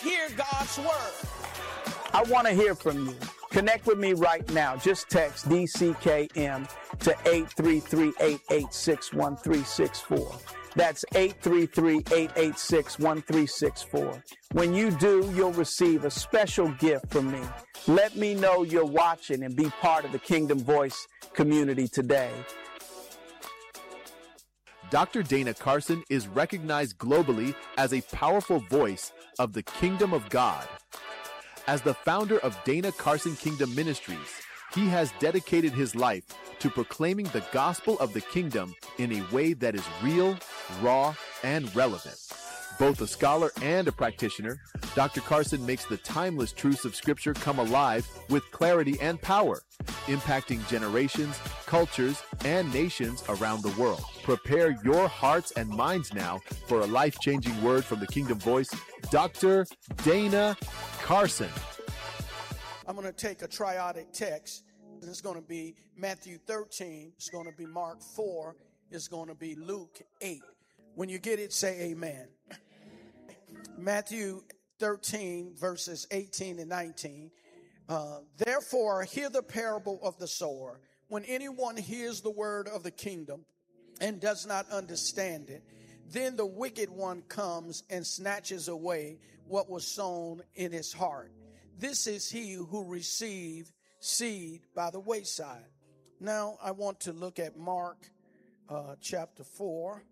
hear God's word. I want to hear from you. Connect with me right now. Just text DCKM to 833-886-1364. That's 833-886-1364. When you do, you'll receive a special gift from me. Let me know you're watching and be part of the Kingdom Voice community today. Dr. Dana Carson is recognized globally as a powerful voice of the Kingdom of God. As the founder of Dana Carson Kingdom Ministries, he has dedicated his life to proclaiming the gospel of the kingdom in a way that is real, raw, and relevant. Both a scholar and a practitioner, Dr. Carson makes the timeless truths of Scripture come alive with clarity and power, impacting generations, cultures, and nations around the world. Prepare your hearts and minds now for a life-changing word from the Kingdom Voice, Dr. Dana Carson. I'm going to take a triadic text. It's going to be Matthew 13. It's going to be Mark 4. It's going to be Luke 8. When you get it, say amen. Matthew 13, verses 18 and 19. Therefore, hear the parable of the sower. When anyone hears the word of the kingdom and does not understand it, then the wicked one comes and snatches away what was sown in his heart. This is he who received seed by the wayside. Now I want to look at Mark chapter 4.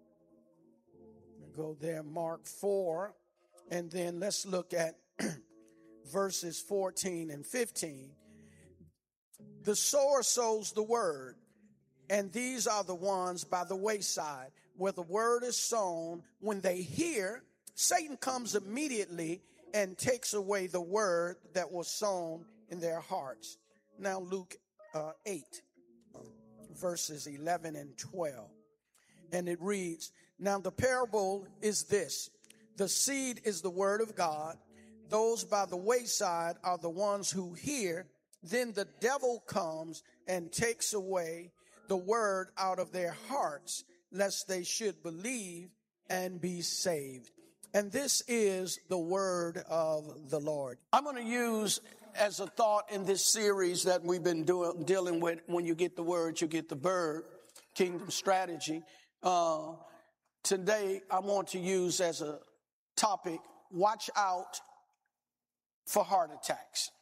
Go there, Mark 4, and then let's look at verses 14 and 15. The sower sows the word, and these are the ones by the wayside, where the word is sown. When they hear, Satan comes immediately and takes away the word that was sown in their hearts. Now Luke 8, verses 11 and 12. And it reads, now the parable is this. The seed is the word of God. Those by the wayside are the ones who hear. Then the devil comes and takes away the word out of their hearts, lest they should believe and be saved. And this is the word of the Lord. I'm going to use as a thought in this series that we've been dealing with, when you get the word, you get the bird, kingdom strategy. Today, I want to use as a topic, watch out for heart attacks.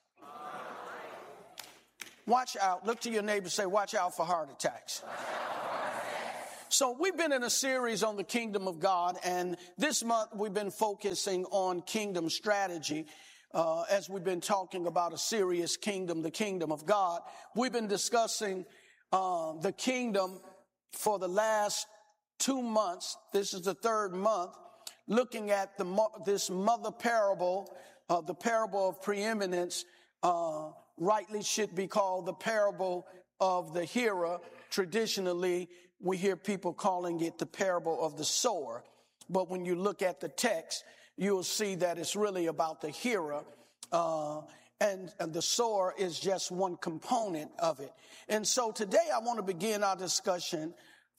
Watch out. Look to your neighbor, say, watch out for heart attacks. So we've been in a series on the kingdom of God, and this month we've been focusing on kingdom strategy. As we've been talking about a serious kingdom, the kingdom of God. We've been discussing the kingdom for the last 2 months. This is the third month, looking at this mother parable, the parable of preeminence, rightly should be called the parable of the hearer. Traditionally, we hear people calling it the parable of the sower. But when you look at the text, you'll see that it's really about the hearer. And the sower is just one component of it. And so today I want to begin our discussion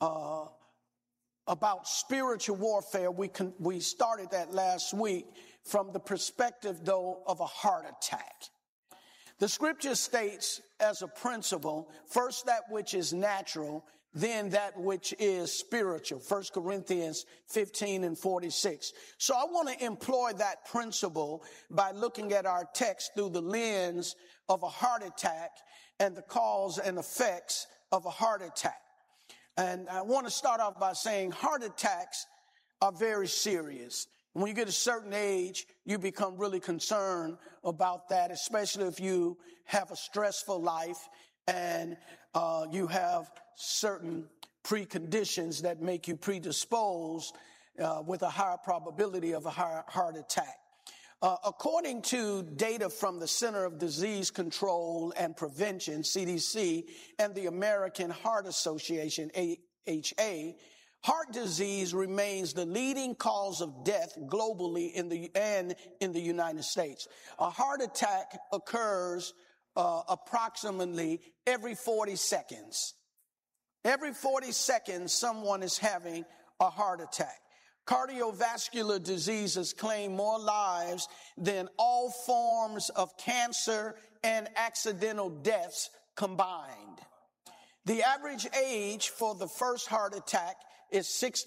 about spiritual warfare. We started that last week from the perspective, though, of a heart attack. The scripture states as a principle, first that which is natural, then that which is spiritual. 1 Corinthians 15 and 46. So I want to employ that principle by looking at our text through the lens of a heart attack and the cause and effects of a heart attack. And I want to start off by saying heart attacks are very serious. When you get a certain age, you become really concerned about that, especially if you have a stressful life and you have certain preconditions that make you predisposed with a higher probability of a heart attack. According to data from the Center of Disease Control and Prevention, CDC, and the American Heart Association, AHA, heart disease remains the leading cause of death globally in the United States. A heart attack occurs approximately every 40 seconds. Every 40 seconds, someone is having a heart attack. Cardiovascular diseases claim more lives than all forms of cancer and accidental deaths combined. The average age for the first heart attack is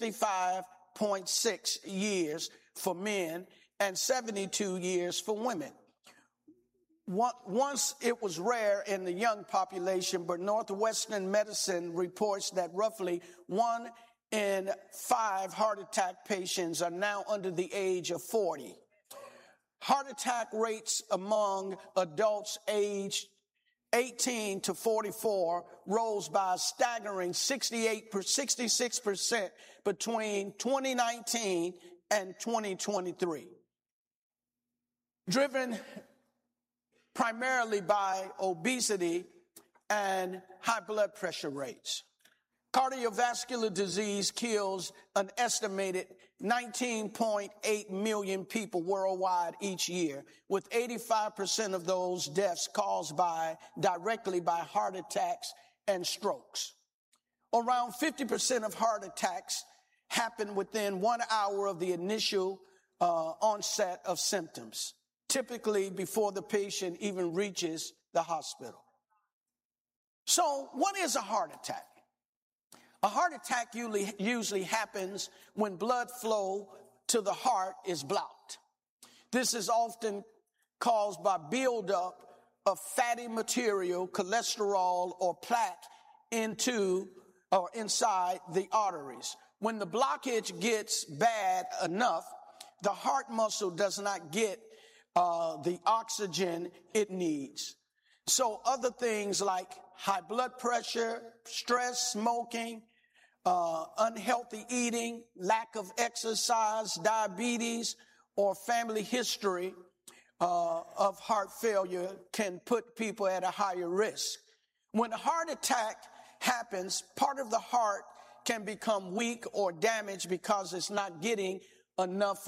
65.6 years for men and 72 years for women. Once it was rare in the young population, but Northwestern Medicine reports that roughly 1 in 5 heart attack patients are now under the age of 40. Heart attack rates among adults aged 18 to 44 rose by a staggering 66% between 2019 and 2023. Driven primarily by obesity and high blood pressure rates. Cardiovascular disease kills an estimated 19.8 million people worldwide each year, with 85% of those deaths caused directly by heart attacks and strokes. Around 50% of heart attacks happen within 1 hour of the initial onset of symptoms, typically before the patient even reaches the hospital. So, what is a heart attack? A heart attack usually happens when blood flow to the heart is blocked. This is often caused by buildup of fatty material, cholesterol, or plaque into or inside the arteries. When the blockage gets bad enough, the heart muscle does not get the oxygen it needs. So other things like high blood pressure, stress, smoking, unhealthy eating, lack of exercise, diabetes, or family history of heart failure can put people at a higher risk. When a heart attack happens, part of the heart can become weak or damaged because it's not getting enough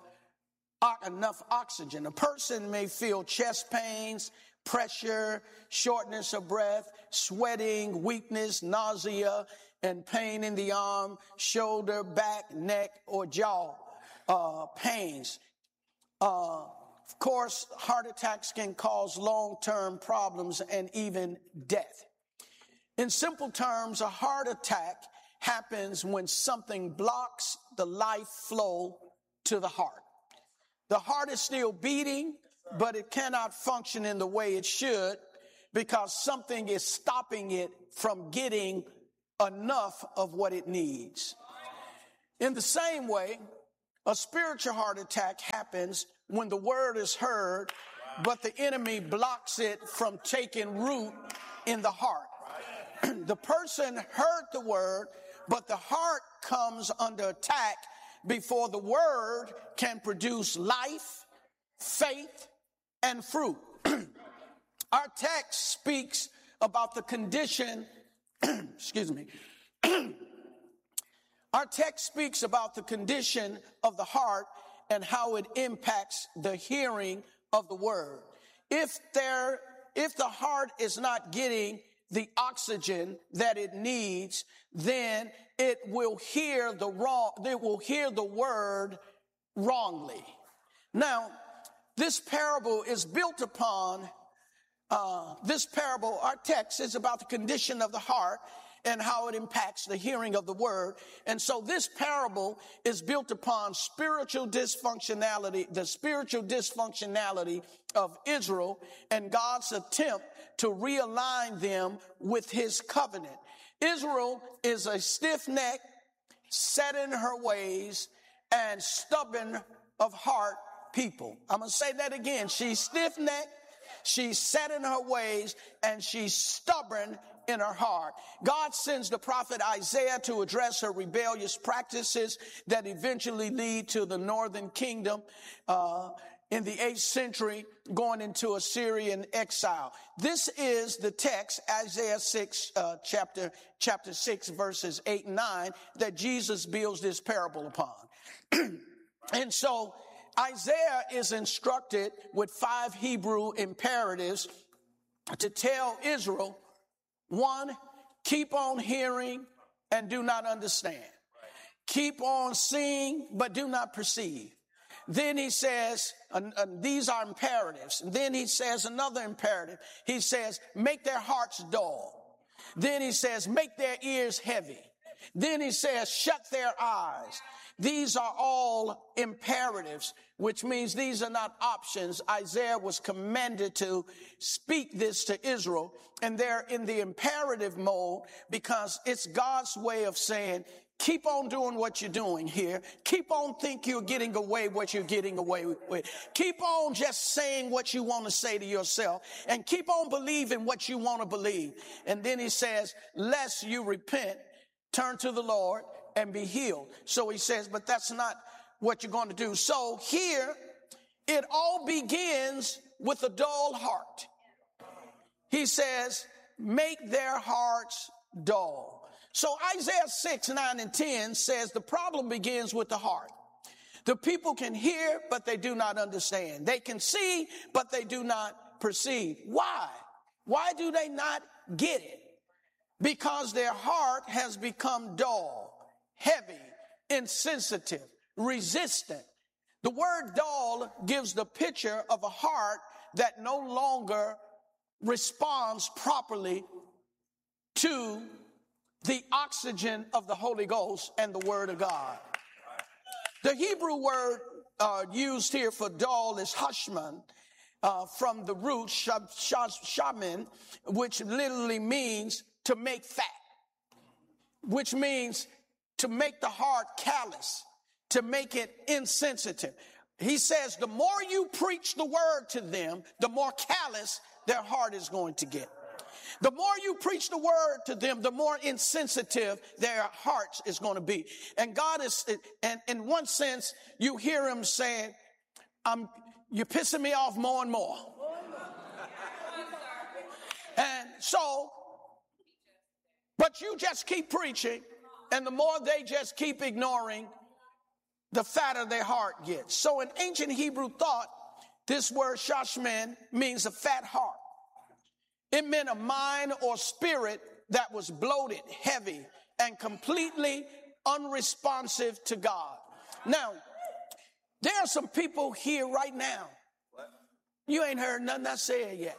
oxygen. A person may feel chest pains, pressure, shortness of breath, sweating, weakness, nausea, and pain in the arm, shoulder, back, neck, or jaw pains. Of course, heart attacks can cause long-term problems and even death. In simple terms, a heart attack happens when something blocks the life flow to the heart. The heart is still beating, but it cannot function in the way it should because something is stopping it from getting enough of what it needs. In the same way, a spiritual heart attack happens when the word is heard, but the enemy blocks it from taking root in the heart. The person heard the word, but the heart comes under attack before the word can produce life, faith, and fruit. Our text speaks about the condition, Our text speaks about the condition of the heart and how it impacts the hearing of the word. If the heart is not getting the oxygen that it needs, then it will hear the word wrongly. Now, this parable is built upon, our text is about the condition of the heart and how it impacts the hearing of the word. And so this parable is built upon the spiritual dysfunctionality of Israel and God's attempt to realign them with his covenant. Israel is a stiff-necked, set in her ways, and stubborn of heart people. I'm going to say that again. She's stiff-necked, she's set in her ways, and she's stubborn in her heart. God sends the prophet Isaiah to address her rebellious practices that eventually lead to the northern kingdom in the 8th century going into Assyrian exile. This is the text, Isaiah 6, chapter 6, verses 8 and 9, that Jesus builds this parable upon. And so Isaiah is instructed with 5 Hebrew imperatives to tell Israel: 1, keep on hearing and do not understand. keep on seeing, but do not perceive. Then he says, these are imperatives. And then he says another imperative. He says, make their hearts dull. Then he says, make their ears heavy. Then he says, shut their eyes. These are all imperatives, which means these are not options. Isaiah was commanded to speak this to Israel, and they're in the imperative mode because it's God's way of saying, keep on doing what you're doing here. Keep on thinking you're getting away what you're getting away with. Keep on just saying what you want to say to yourself, and keep on believing what you want to believe. And then he says, lest you repent, turn to the Lord and be healed. So he says, but that's not what you're going to do. So here, it all begins with a dull heart. He says, make their hearts dull. So Isaiah 6, 9, and 10 says the problem begins with the heart. The people can hear, but they do not understand. They can see, but they do not perceive. Why? Why do they not get it? Because their heart has become dull, heavy, insensitive, resistant. The word dull gives the picture of a heart that no longer responds properly to the oxygen of the Holy Ghost and the Word of God. The Hebrew word used here for dull is hashman, from the root shaman, which literally means to make fat, which means to make the heart callous, to make it insensitive. He says the more you preach the word to them, the more callous their heart is going to get. The more you preach the word to them, the more insensitive their hearts is going to be. And God is, and in one sense, you hear him saying, you're pissing me off more and more. And so, but you just keep preaching, and the more they just keep ignoring, the fatter their heart gets. So in ancient Hebrew thought, this word shashman means a fat heart. It meant a mind or spirit that was bloated, heavy, and completely unresponsive to God. Now, there are some people here right now. You ain't heard nothing I said yet.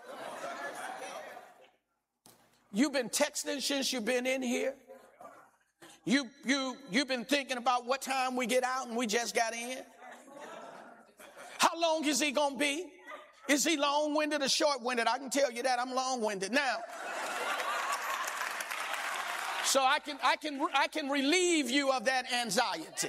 You've been texting since you've been in here. You've been thinking about what time we get out and we just got in. How long is he going to be? Is he long-winded or short-winded? I can tell you that I'm long-winded now. So I can relieve you of that anxiety.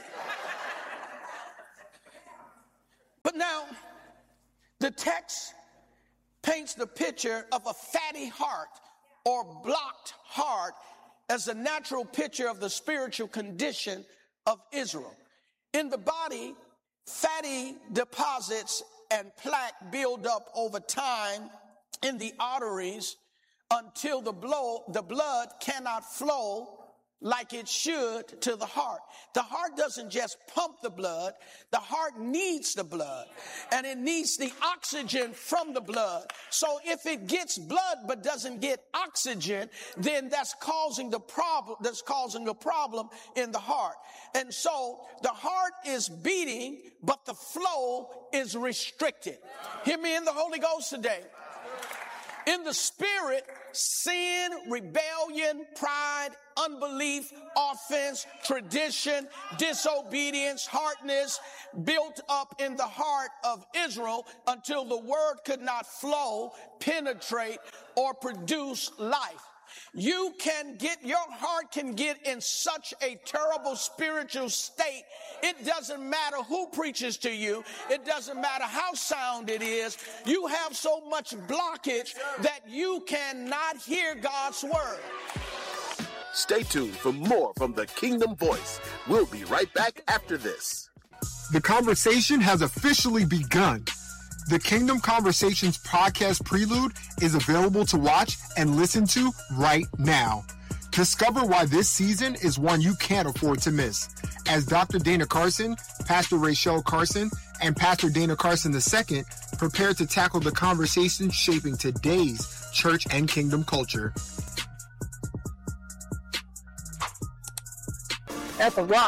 But now, the text paints the picture of a fatty heart or blocked heart as a natural picture of the spiritual condition of Israel. In the body, fatty deposits and plaque build up over time in the arteries until the blood cannot flow like it should to the heart. The heart doesn't just pump the blood. The heart needs the blood, and it needs the oxygen from the blood. So if it gets blood but doesn't get oxygen, then that's causing a problem in the heart. And so the heart is beating, but the flow is restricted. Hear me in the Holy Ghost today. In the spirit, sin, rebellion, pride, unbelief, offense, tradition, disobedience, hardness built up in the heart of Israel until the word could not flow, penetrate, or produce life. Your heart can get in such a terrible spiritual state. It doesn't matter who preaches to you. It doesn't matter how sound it is. You have so much blockage that you cannot hear God's word. Stay tuned for more from the Kingdom Voice. We'll be right back after this. The conversation has officially begun. The Kingdom Conversations podcast prelude is available to watch and listen to right now. Discover why this season is one you can't afford to miss. As Dr. Dana Carson, Pastor Rachel Carson, and Pastor Dana Carson II prepare to tackle the conversation shaping today's church and kingdom culture. At The Rock,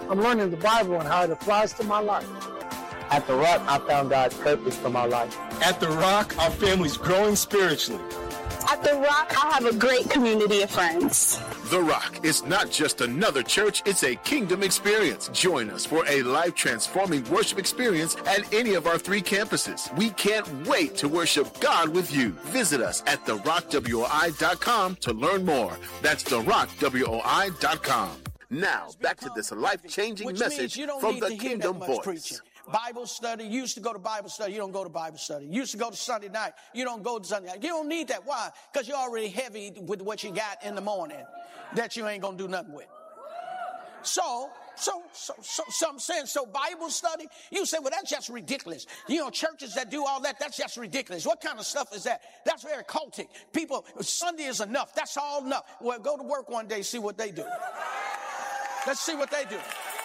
I'm learning the Bible and how it applies to my life. At The Rock, I found God's purpose for my life. At The Rock, our family's growing spiritually. At The Rock, I have a great community of friends. The Rock is not just another church, it's a kingdom experience. Join us for a life-transforming worship experience at any of our 3 campuses. We can't wait to worship God with you. Visit us at therockWOI.com to learn more. That's therockWOI.com. Now, back to this life-changing message from the Kingdom Voice. Preaching. Bible study. You used to go to Bible study. You don't go to Bible study. You used to go to Sunday night. You don't go to Sunday night. You don't need that. Why? Because you're already heavy with what you got in the morning that you ain't going to do nothing with. So I'm saying, so Bible study, you say, well, that's just ridiculous. You know, churches that do all that, that's just ridiculous. What kind of stuff is that? That's very cultic. People, Sunday is enough. That's all enough. Well, go to work one day, see what they do. Let's see what they do.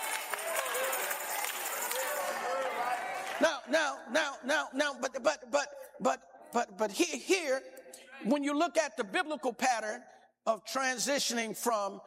Now, but here, when you look at the biblical pattern of transitioning from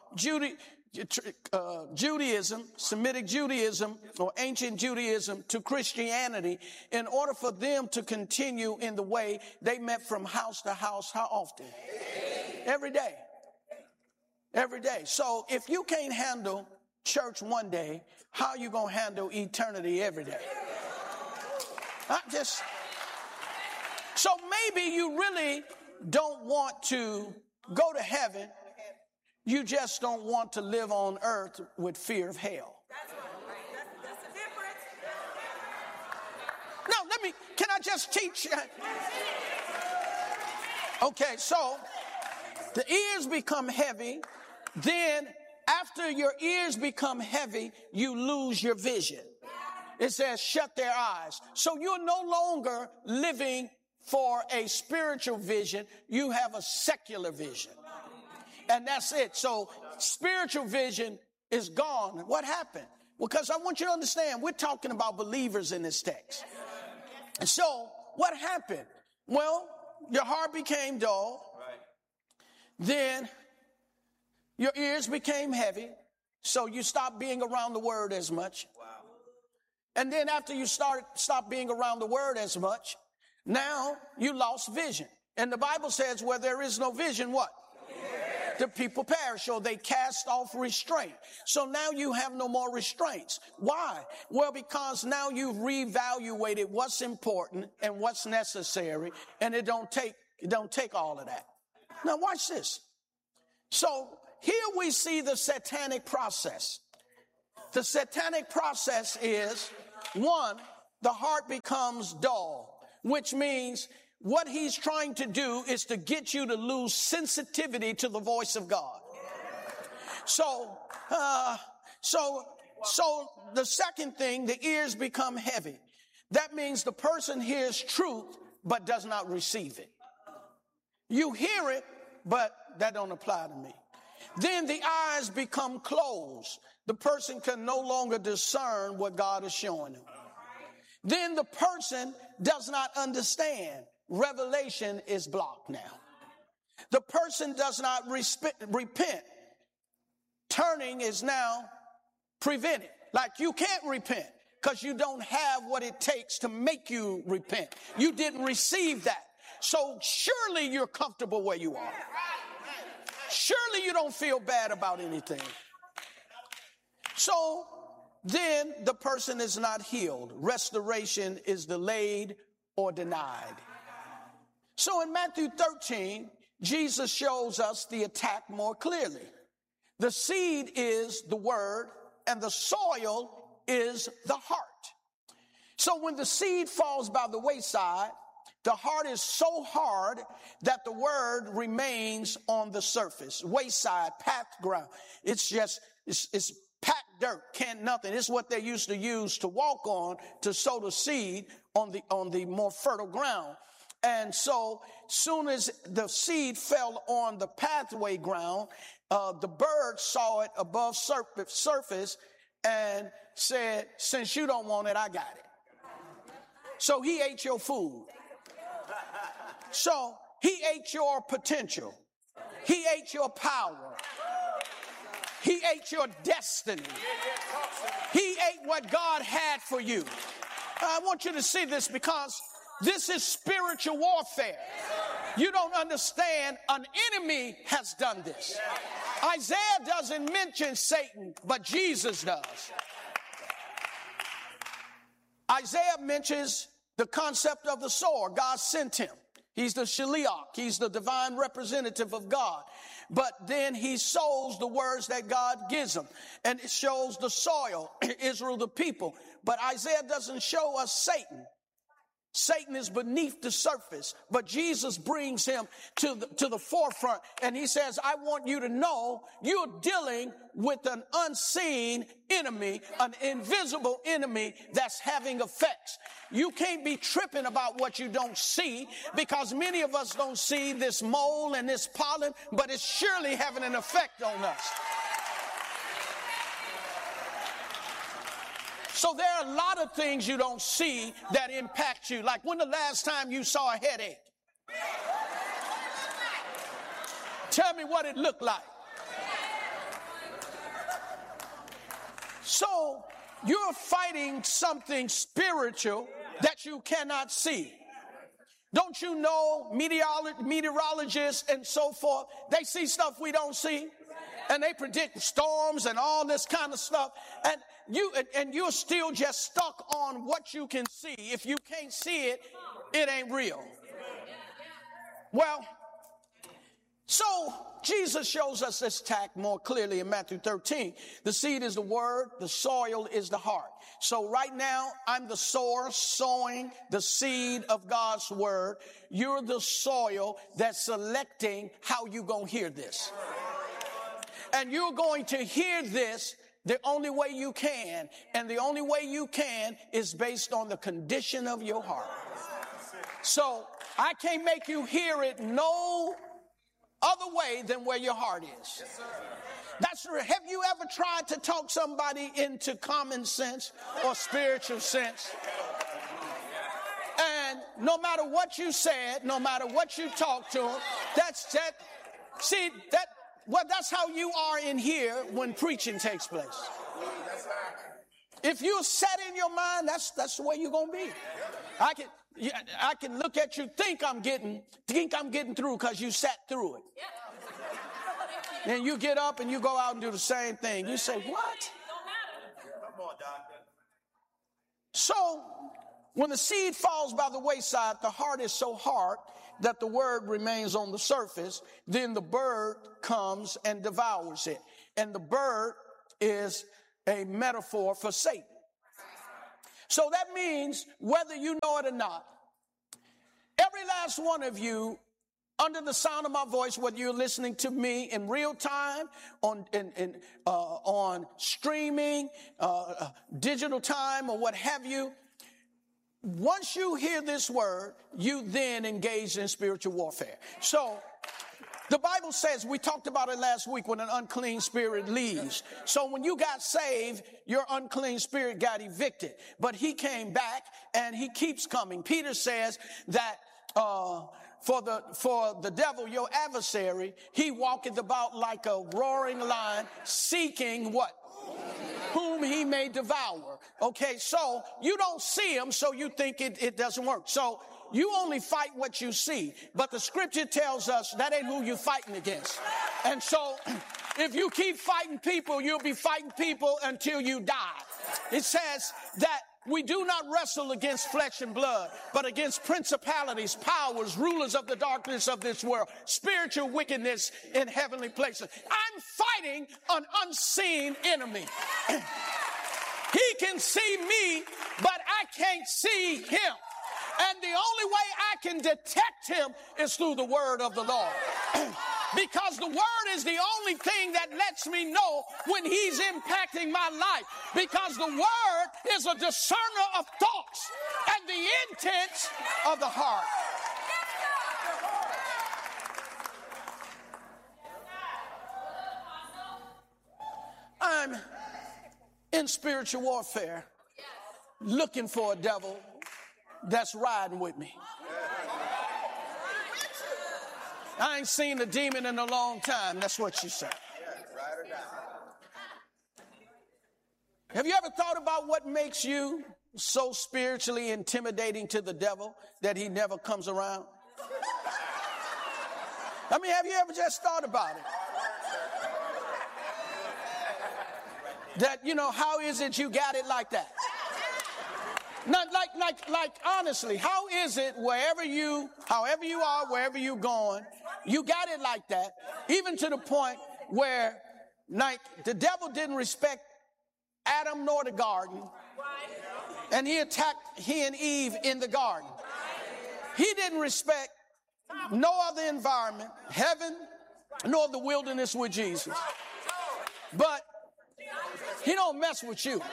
Judaism, Semitic Judaism, or ancient Judaism to Christianity, in order for them to continue in the way they met from house to house, how often? Every day. Every day. So if you can't handle church one day, how are you going to handle eternity every day? So maybe you really don't want to go to heaven. You just don't want to live on earth with fear of hell. That's the difference. No, can I just teach? Okay, so the ears become heavy. Then after your ears become heavy, you lose your vision. It says shut their eyes. So you're no longer living for a spiritual vision. You have a secular vision. And that's it. So spiritual vision is gone. What happened? Because I want you to understand, we're talking about believers in this text. And so what happened? Well, your heart became dull. Then your ears became heavy. So you stopped being around the word as much. And then after you stop being around the word as much, now you lost vision. And the Bible says where there is no vision, what? The people perish, or they cast off restraint. So now you have no more restraints. Why? Well, because now you've reevaluated what's important and what's necessary, and it don't take all of that. Now watch this. So here we see the satanic process. The satanic process is, 1, the heart becomes dull, which means what he's trying to do is to get you to lose sensitivity to the voice of God. So the second thing, the ears become heavy. That means the person hears truth, but does not receive it. You hear it, but that don't apply to me. Then the eyes become closed. The person can no longer discern what God is showing them. Then the person does not understand. Revelation is blocked now. The person does not repent. Turning is now prevented. Like you can't repent because you don't have what it takes to make you repent. You didn't receive that. So surely you're comfortable where you are. Surely you don't feel bad about anything. So then the person is not healed. Restoration is delayed or denied. So in Matthew 13, Jesus shows us the attack more clearly. The seed is the word and the soil is the heart. So when the seed falls by the wayside, the heart is so hard that the word remains on the surface, wayside, packed ground. It's packed dirt, nothing. It's what they used to use to walk on to sow the seed on the more fertile ground. And so soon as the seed fell on the pathway ground, the bird saw it above surface and said, since you don't want it, I got it. So he ate your food. So he ate your potential. He ate your power. He ate your destiny. He ate what God had for you. I want you to see this because this is spiritual warfare. You don't understand. An enemy has done this. Isaiah doesn't mention Satan, but Jesus does. Isaiah mentions the concept of the sword. God sent him. He's the Shaliach. He's the divine representative of God. But then he sows the words that God gives him. And it shows the soil, Israel, the people. But Isaiah doesn't show us Satan. Satan is beneath the surface, but Jesus brings him to the forefront. And he says, I want you to know you're dealing with an unseen enemy, an invisible enemy that's having effects. You can't be tripping about what you don't see, because many of us don't see this mold and this pollen, but it's surely having an effect on us. So there are a lot of things you don't see that impact you. Like, when the last time you saw a headache? Tell me what it looked like. So you're fighting something spiritual that you cannot see. Don't you know meteorologists and so forth, they see stuff we don't see? And they predict storms and all this kind of stuff. And you're still just stuck on what you can see. If you can't see it, it ain't real. Well, so Jesus shows us this tact more clearly in Matthew 13. The seed is the word, the soil is the heart. So right now, I'm the sower sowing the seed of God's word. You're the soil that's selecting how you're going to hear this. And you're going to hear this the only way you can. And the only way you can is based on the condition of your heart. So I can't make you hear it no other way than where your heart is. That's right. Have you ever tried to talk somebody into common sense or spiritual sense? And no matter what you said, no matter what you talked to them, that's how you are in here when preaching takes place. If you're set in your mind, that's the way you're going to be. I can look at you, think I'm getting through because you sat through it. Then you get up and you go out and do the same thing. You say, what? So when the seed falls by the wayside, the heart is so hard that the word remains on the surface. Then the bird comes and devours it. And the bird is a metaphor for Satan. So that means whether you know it or not, every last one of you under the sound of my voice, whether you're listening to me in real time, on streaming, digital time, or what have you, once you hear this word, you then engage in spiritual warfare. So the Bible says, we talked about it last week, when an unclean spirit leaves. So when you got saved, your unclean spirit got evicted. But he came back and he keeps coming. Peter says that for the devil, your adversary, he walketh about like a roaring lion, seeking what? Whom he may devour. Okay, so you don't see him, so you think it doesn't work. So you only fight what you see. But the scripture tells us that ain't who you're fighting against. And so if you keep fighting people, you'll be fighting people until you die. It says that we do not wrestle against flesh and blood, but against principalities, powers, rulers of the darkness of this world, spiritual wickedness in heavenly places. I'm fighting an unseen enemy. He can see me, but I can't see him. And the only way I can detect him is through the word of the Lord. Because the word is the only thing that lets me know when he's impacting my life. Because the word is a discerner of thoughts and the intents of the heart. I'm in spiritual warfare looking for a devil that's riding with me. I ain't seen a demon in a long time. That's what you say. Have you ever thought about what makes you so spiritually intimidating to the devil that he never comes around? I mean, have you ever just thought about it? That, how is it you got it like that? Not like honestly, how is it however you are, wherever you're going, you got it like that, even to the point where, the devil didn't respect Adam nor the garden, and he attacked he and Eve in the garden. He didn't respect no other environment, heaven, nor the wilderness with Jesus. But he don't mess with you.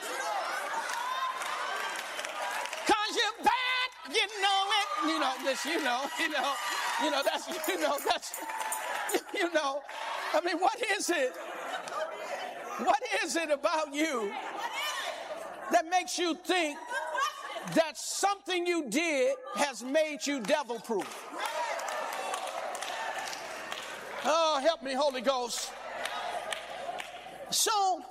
'Cause you're bad, you know it. I mean, what is it? What is it about you that makes you think that something you did has made you devil-proof? Oh, help me, Holy Ghost. So,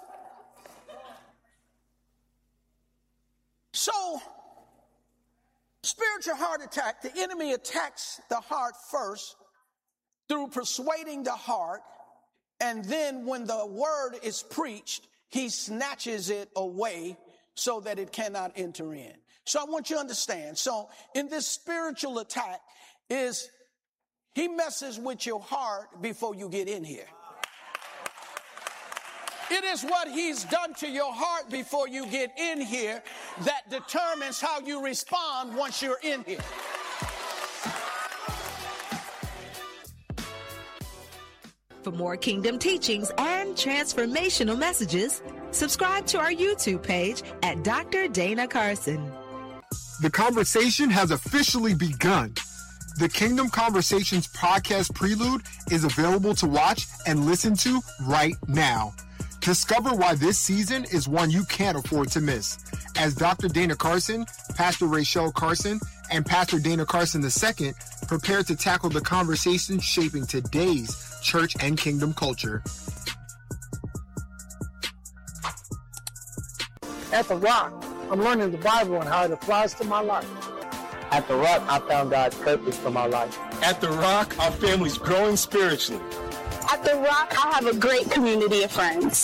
spiritual heart attack, the enemy attacks the heart first through persuading the heart, and then when the word is preached, he snatches it away so that it cannot enter in. So I want you to understand. So in this spiritual attack he messes with your heart before you get in here. It is what he's done to your heart before you get in here that determines how you respond once you're in here. For more kingdom teachings and transformational messages, subscribe to our YouTube page at Dr. Dana Carson. The conversation has officially begun. The Kingdom Conversations podcast prelude is available to watch and listen to right now. Discover why this season is one you can't afford to miss. As Dr. Dana Carson, Pastor Rachel Carson, and Pastor Dana Carson II prepare to tackle the conversation shaping today's church and kingdom culture. At The Rock, I'm learning the Bible and how it applies to my life. At The Rock, I found God's purpose for my life. At The Rock, our family's growing spiritually. At The Rock, I have a great community of friends.